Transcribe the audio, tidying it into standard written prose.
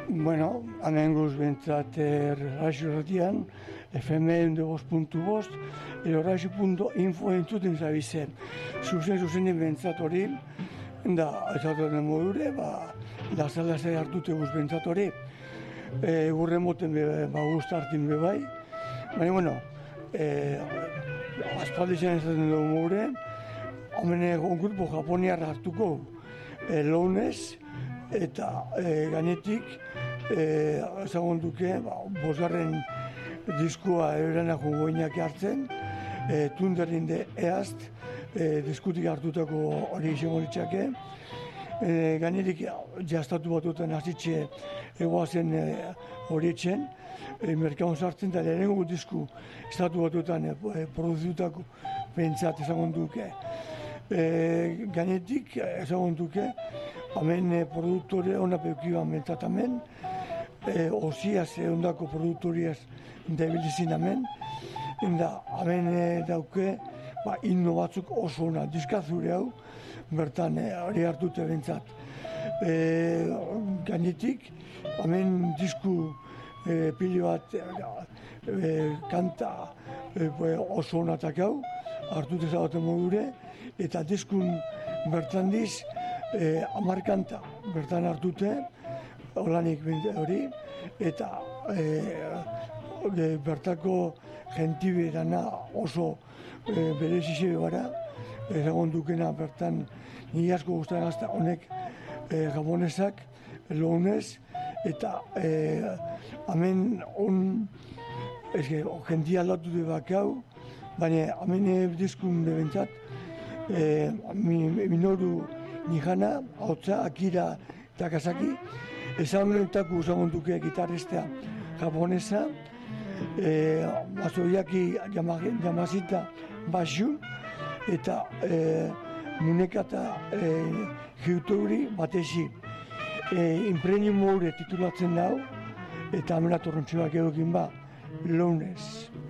Bueno, hemen guz bentsat raixo erratian, FM 102.5, edo raixo.info entzuten zabizen. Zuzen bentsat hori, da, ezaten modure, lasai hartute guz bentsat hori. Gurre moten guzti hartin bai. Baina, bueno, aspaldizan ezaten dugu modure, hemen un grupo japoniarra hartuko lounez, eta gainetik ezagun duke, bosgarren diskua eranak goinak hartzen, tunderin de eazt, diskutik hartutako hori izango ditzake. Gainetik jaztatu batutan hasitxe egoazen horietzen, merkaun sartzen da lehenengo disku estatu batutan produzitutako pentsat ezagun duke. Gainetik ezagun duke, hemen produktore hona peukiban bentsat hemen, osiaz ondako produktoriaz debilizin hemen, hemen dauke himno batzuk oso ona, diskazure hau, bertan hori hartute bentsat. Gainetik, hemen disku pili bat kanta oso onatak hau, hartute zagoten modure, eta diskun bertan diz, 10 kanta bertan hartute, holanik hori, eta bertako jentibe dana oso berezize bara, ezagun dukena bertan nire asko guztaren gazta honek japonesak, lounez, eta hemen jentia aldatu du bakau, baina hemen diskun bebentzat, Minoru Nihana, Hautza, Akira Takasaki, ezagunetako usagun duke gitarristea japonesa, Masoyaki Yamashita Bashu, eta Munekata Hyutori batesi. Imprenium Moure titulatzen dau, eta amena torrontxoak egin lounez.